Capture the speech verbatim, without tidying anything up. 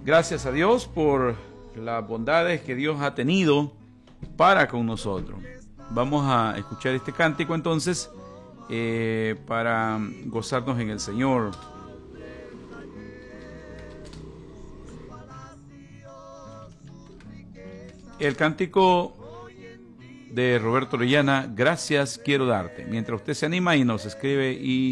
Gracias a Dios por las bondades que Dios ha tenido para con nosotros. Vamos a escuchar este cántico entonces eh, para gozarnos en el Señor. El cántico de Roberto Orellana, Gracias quiero darte. Mientras usted se anima y nos escribe y